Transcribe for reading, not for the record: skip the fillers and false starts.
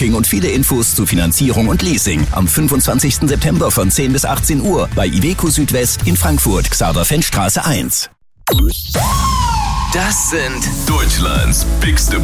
Und viele Infos zu Finanzierung und Leasing am 25. September von 10 bis 18 Uhr bei Iveco Südwest in Frankfurt, Xaver-Fendt-Straße 1. Das sind Deutschlands bigste